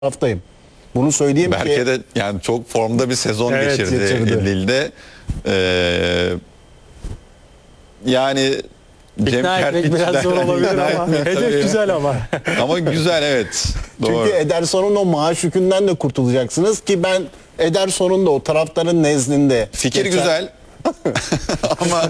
taraftayım. Bunu söyleyeyim Berke ki de yani çok formda bir sezon Evet, geçirdi. Lille'de. Yani Cem İkna etmek Kerpiçler biraz zor olabilir ikna ama etmek hedef tabii. güzel ama. Ama güzel, evet. Doğru. çünkü Ederson'un o maaş yükünden de kurtulacaksınız ki ben Ederson'un da o taraftarın nezdinde Fikir güzel. Ama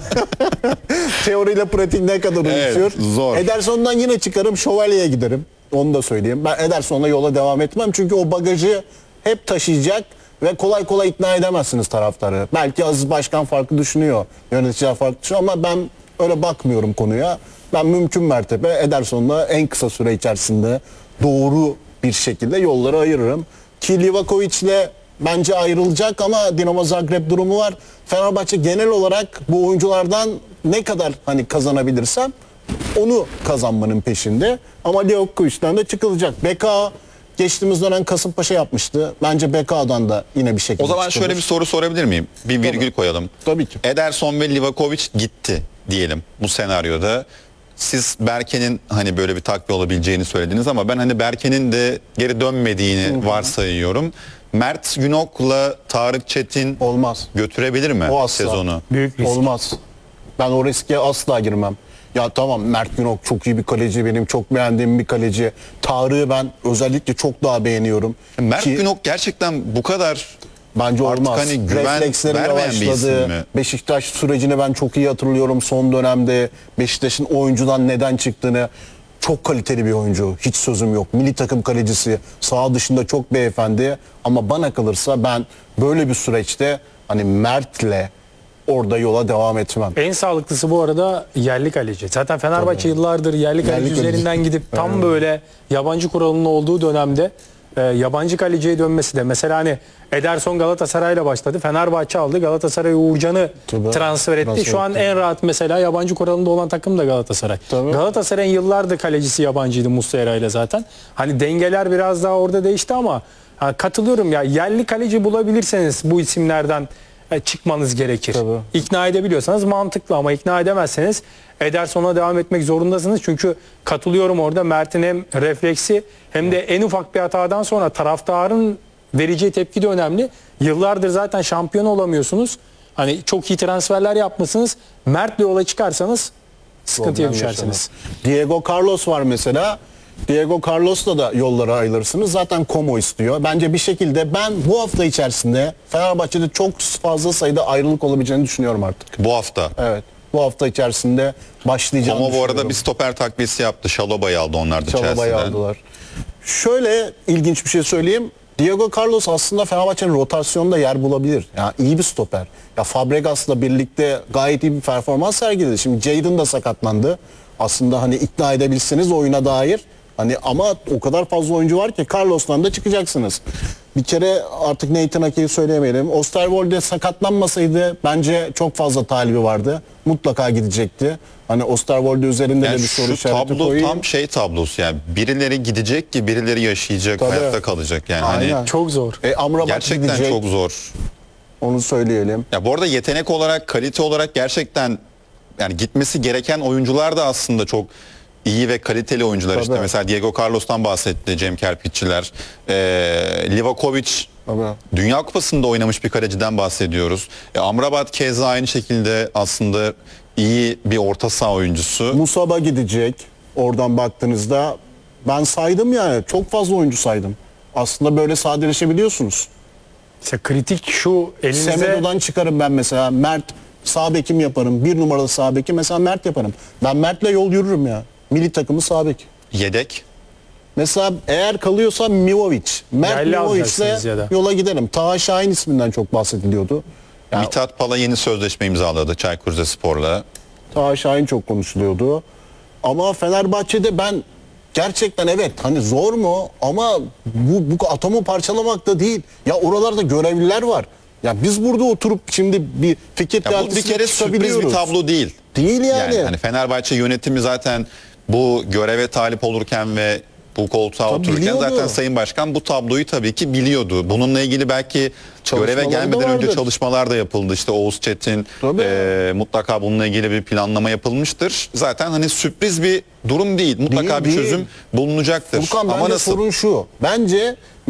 teoriyle pratik ne kadar Evet, uyuşuyor. zor. Ederson'dan yine çıkarım Şövalye'ye giderim. Onu da söyleyeyim. Ben Ederson'la yola devam etmem. Çünkü o bagajı hep taşıyacak ve kolay kolay ikna edemezsiniz taraftarı. Belki Aziz Başkan farklı düşünüyor. Yöneticiler farklı düşünüyor ama ben öyle bakmıyorum konuya. Ben mümkün mertebe Ederson'la en kısa süre içerisinde doğru bir şekilde yolları ayırırım. Ki Livakovic'le bence ayrılacak ama Dinamo Zagreb durumu var. Fenerbahçe genel olarak bu oyunculardan ne kadar hani kazanabilirsem onu kazanmanın peşinde. Ama Livakovic'den de çıkılacak. BK geçtiğimiz dönem Kasımpaşa yapmıştı. Bence BK'dan da yine bir şekilde o zaman çıkılır. şöyle bir soru sorabilir miyim? Bir virgül koyalım. Tabii ki. Ederson ve Livakovic gitti diyelim bu senaryoda. Siz Berke'nin hani böyle bir takviye olabileceğini söylediniz ama ben hani Berke'nin de geri dönmediğini varsayıyorum. Mert Günok'la Tarık Çetin Olmaz. götürebilir mi O asla. sezonu? Büyük risk. Olmaz. Ben o riske asla girmem. Ya tamam, Mert Günok çok iyi bir kaleci, benim çok beğendiğim bir kaleci. Tarık'ı ben özellikle çok daha beğeniyorum. Mert Ki Günok gerçekten bu kadar bence artık olmaz. hani güven Refleksleri vermeyen bir isim yavaşladı. mi? Beşiktaş sürecini ben çok iyi hatırlıyorum son dönemde. Beşiktaş'ın oyuncudan neden çıktığını. Çok kaliteli bir oyuncu. Hiç sözüm yok. Milli takım kalecisi. Sağ dışında çok beyefendi. Ama bana kalırsa ben böyle bir süreçte hani Mert'le orada yola devam etmem. En sağlıklısı bu arada yerli kaleci. Zaten Fenerbahçe yıllardır yerli kaleci kaleci. üzerinden gidip tam böyle yabancı kuralının olduğu dönemde yabancı kaleciye dönmesi de mesela hani Ederson Galatasaray'la başladı. Fenerbahçe aldı. Galatasaray Uğurcan'ı Tabii. transfer etti. Transfer Şu an etti. en rahat mesela yabancı kuralında olan takım da Galatasaray. Tabii. Galatasaray'ın yıllardır kalecisi yabancıydı Muslera ile zaten. Hani dengeler biraz daha orada değişti ama katılıyorum ya, yerli kaleci bulabilirseniz bu isimlerden çıkmanız gerekir. Tabii. İkna edebiliyorsanız mantıklı ama ikna edemezseniz Ederson'a devam etmek zorundasınız. Çünkü katılıyorum, orada Mert'in hem refleksi hem de en ufak bir hatadan sonra taraftarın vereceği tepki de önemli. Yıllardır zaten şampiyon olamıyorsunuz. Hani çok iyi transferler yapmışsınız. Mert'le yola çıkarsanız sıkıntıya Problem düşersiniz. yaşanır. Diego Carlos var mesela. Diego Carlos'la da yollara ayrılırsınız. Zaten Como istiyor. Bence bir şekilde ben bu hafta içerisinde Fenerbahçe'de çok fazla sayıda ayrılık olabileceğini düşünüyorum artık. Bu hafta. Evet. Bu hafta içerisinde başlayacağını Ama bu düşünüyorum. arada bir stoper takviyesi yaptı. Şaloba'yı aldı onlar da Çalaba'yı Chelsea'den. aldılar. Şöyle ilginç bir şey söyleyeyim. Diego Carlos aslında Fenerbahçe'nin rotasyonda yer bulabilir. Yani iyi bir stoper. Ya Fabregas'la birlikte gayet iyi bir performans sergiledi. Şimdi Jadon da sakatlandı. Aslında hani ikna edebilseniz oyuna dair. Hani ama o kadar fazla oyuncu var ki Carlos'tan da çıkacaksınız. Bir kere artık Nathan Ake'yi söyleyemeyelim. Osterwolde sakatlanmasaydı bence çok fazla talibi vardı. Mutlaka gidecekti. Hani Osterwolde üzerinde Yani de bir soru şu işareti tablo koyayım. tam şey tablosu, yani birileri gidecek ki birileri yaşayacak, Tabii. hayatta kalacak yani. Hani Aynen. Çok zor. Amrabat gerçekten gidecek. çok zor. Onu söyleyelim. Ya bu arada yetenek olarak, kalite olarak gerçekten yani gitmesi gereken oyuncular da aslında çok iyi ve kaliteli oyuncular. Tabii. İşte mesela Diego Carlos'tan bahsetti Cem Kerpiççiler. Livakovic Tabii. Dünya Kupası'nda oynamış bir kaleciden bahsediyoruz. Amrabat keza aynı şekilde aslında iyi bir orta saha oyuncusu. Musaba gidecek. Oradan baktığınızda ben saydım yani. Çok fazla oyuncu saydım. Aslında böyle sadeleşebiliyorsunuz. İşte kritik şu, elinize Semedo'dan çıkarım ben mesela. Mert sağ bekim yaparım. Bir numaralı sağ beki mesela Mert yaparım. Ben Mert'le yol yürürüm ya. Milli takımı sağ bek. Yedek. Mesela eğer kalıyorsa Mivovic. Mert Yerli alacaksınız ya da. Mivovic'le yola giderim. Taha Şahin isminden çok bahsediliyordu. Ya, Mithat Pala yeni sözleşme imzaladı Çaykur Rizespor'la. Taha Şahin çok konuşuluyordu. Ama Fenerbahçe'de ben gerçekten evet hani zor mu ama bu atomu parçalamak da değil. Ya oralarda görevliler var. Ya biz burada oturup şimdi bir fikir Ya bu bir kere sürpriz bir tablo değil. Değil yani. Yani hani Fenerbahçe yönetimi zaten bu göreve talip olurken ve bu koltuğa Tabii otururken biliyordu. zaten Sayın Başkan bu tabloyu tabii ki biliyordu. Bununla ilgili belki göreve Çalışmaları da gelmeden önce vardır. çalışmalar da yapıldı. İşte Oğuz Çetin Tabii. mutlaka bununla ilgili bir planlama yapılmıştır. Zaten hani sürpriz bir durum değil. Mutlaka Değil, bir çözüm değil. bulunacaktır. Furkan, Ama bence nasıl? sorun şu. Bence